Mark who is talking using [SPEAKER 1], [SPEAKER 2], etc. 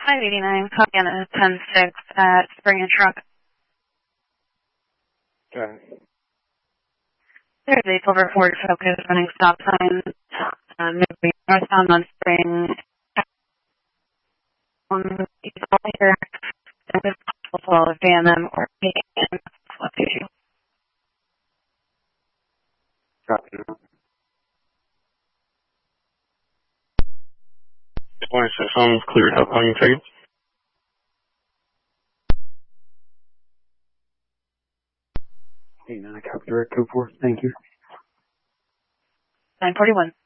[SPEAKER 1] 589, copy on a 10-6 at Spring and Truck.
[SPEAKER 2] Okay.
[SPEAKER 1] There's a Silver Ford Focus running stop sign, moving northbound on Spring. It's all here, and it's possible to ban them or take in what's the issue.
[SPEAKER 2] Copy. 26 on cleared up on your trade. Hey, 9 copy direct code 4. Thank you.
[SPEAKER 1] 941.